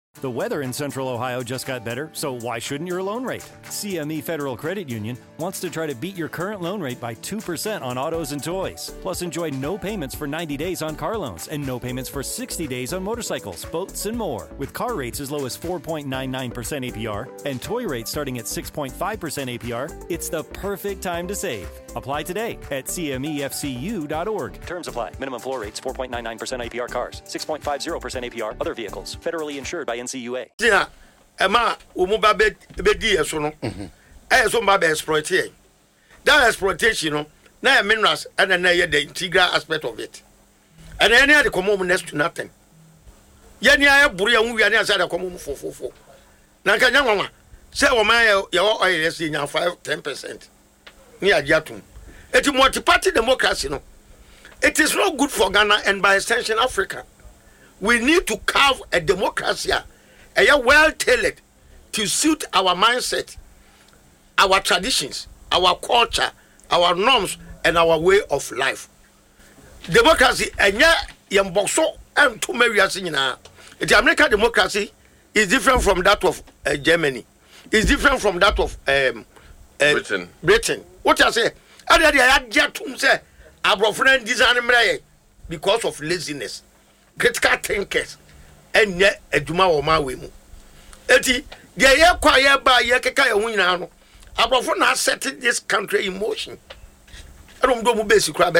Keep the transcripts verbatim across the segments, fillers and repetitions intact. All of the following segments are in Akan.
The weather in Central Ohio just got better, so why shouldn't your loan rate? C M E Federal Credit Union wants to try to beat your current loan rate by two percent on autos and toys. Plus, enjoy no payments for ninety days on car loans and no payments for sixty days on motorcycles, boats, and more. With car rates as low as four point nine nine percent A P R and toy rates starting at six point five percent A P R, it's the perfect time to save. Apply today at C M E F C U dot org. Terms apply. Minimum floor rates four point nine nine percent A P R cars, six point five zero percent A P R other vehicles. Federally insured by N C U A. Yeah, Emma, Umuba bed be so no. Eh, so my exploitation. That exploitation, no, now minerals and then the integral aspect of it. And any other come home next to nothing. Yania Buria, we are near come home for four four. Nankanyama, say, oh, my, your oil is in five, ten percent. Near Jatum. It's a multi party democracy, no. It is not good for Ghana and by extension Africa. We need to carve a democracy. A well tailored to suit our mindset, our traditions, our culture, our norms, and our way of life. Democracy, and yeah, yamboso and two areas in the American democracy is different from that of uh, Germany. It's different from that of um, uh, Britain. Britain. What I say? I had to say, our friend design because of laziness, critical thinkers. And yet, a Juma or my women. Eti, the air quiet by Yakaka Winano. Above not setting this country in motion. I don't do basic crab.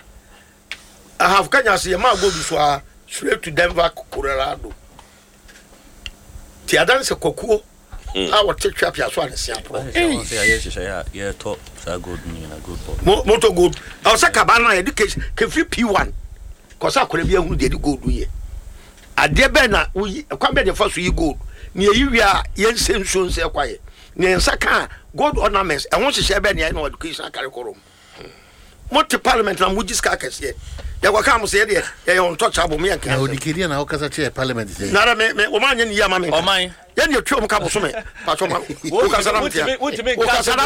I have Kanya see a man go before straight to Denver, Colorado. The Adanse Coco, I will take trap as one as yeah, top, so good, good. Motor good. I was a cabana education, can free P one. Because I could be a good good year. A dear Bena, we come back the first you go. Near you are yen same soon say quiet. Near Saka, God ornaments, and once you share Benny, I know education curriculum. What the parliament and would this carcass yet? There will come say there, they are untouchable me and can. The Kirian Alcazar parliament is not a man, woman in Yamami. Oh, my. Then you two couple summit. What you make? What you make?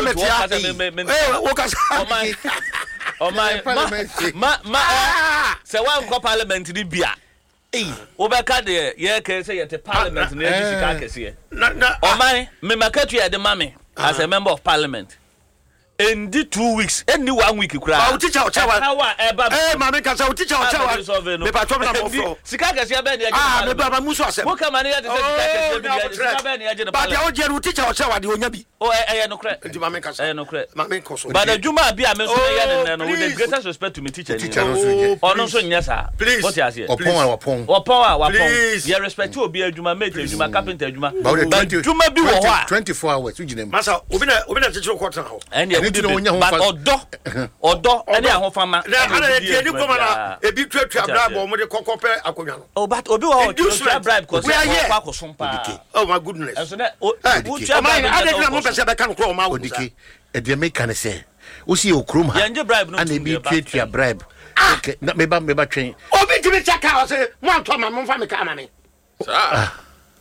Oh, my. Oh, my. Ma, ma, so one co parliament in Libya. Eh, Obaka de ye can say at the parliament in the Oh my, me makatu ya de mame as a member of parliament. In the two weeks, any one week you cry. I'll teach our child. Eh, mamma, because I'll teach our child. Me patron of floor. Sikaga sia be ah, me baba muso asem. Wo come here to say Sikaga be na but the old will teach our child the onyabi. Oh, eh, no credit. The mamma kasa. Eh, no credit. Mamma koso. But the Juma be a me so ya no with the greatest respect to me teacher. Oh, no so nyasa. Please. What you say? Opon opon. Opon opon. You respect to be a Juma mate, Juma carpenter, Juma. But Juma be wo twenty-four hours. You name. Masa, obi na obi na teacher quarter ho. But odo odo any ahofama na ana die ni koma na ebi twatwa bribe o mo de kokope akonwa no oh but obi wo twatwa bribe cause kwa kosompa oh my goodness and so na wo twatwa bribe ana dey mo pese be kan ko o ma wo odike e dey make can say wo see okrom ha ana ebi twatwa bribe okay na me ba me ba twen obi timi chaka o say mo anto ma mo fa me ka ma me ah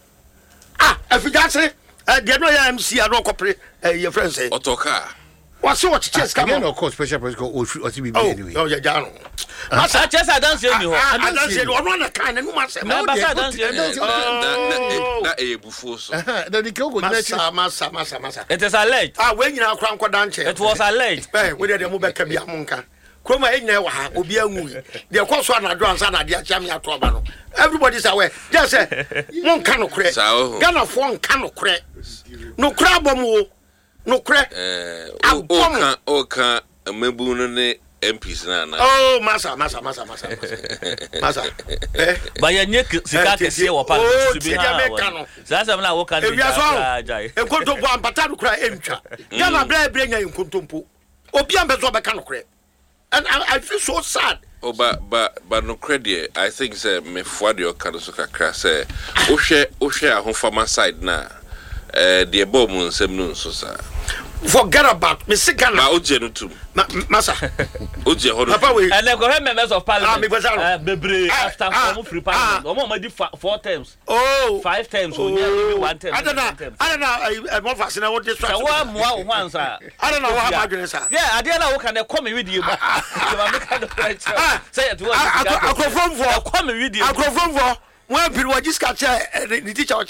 ah afija say e dey no ya M C a no kopre your friend say otoka. What's what chess come on? Of course, special press go or be anyway. Oh, yeah, yeah. Masa chess I don't see you. I don't see you. One kind and one say. No, I don't see you. That a before so. The the go masa masa masa masa. It is alleged. Ah, when you now crank dance. It was alleged. Eh, we dey move back be amonka. Kroma enye wa ha obi anwu. The course one na do ansa na de acha me atoba no. Everybody's aware. Just say, "Mon kan no kre." Ghana for on kan no kre. No kra bomo. No crack. Eh, o kan o kan mebu no ne M Ps na na. Oh, masa masa masa masa. Masa. Eh. Ba ya nye sika kese wo pa to be na. Sa sa na wo kan. E bia so. Enkontompo ampata no kra entwa. Ya na bra bra nya enkontompo. Obi ambezo be kan no kra. And I, I feel so sad. Oh, but but but no credit. I think say me fwa de o kan so kakra say. O hwe o hwe ahofama side na. Eh, the bomb on some no so sir. Forget about me sick and now Ojenutum. Massa Oje Papa we and the members of parliament. Ah, Bebre after form free parliament. Omo ma di four terms. Oh, five terms o nya one term. I don't know. I don't know. I more fascinated what this. So one more one sir. I don't know what happened sir. Yeah, I dey na wo can come with you. Say it to us. I go from for come with you. I go from for when people just catch the teacher